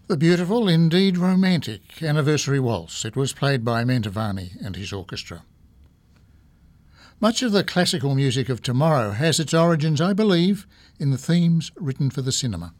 The beautiful, indeed romantic, Anniversary Waltz. It was played by Mantovani and his orchestra. Much of the classical music of tomorrow has its origins, I believe, in the themes written for the cinema.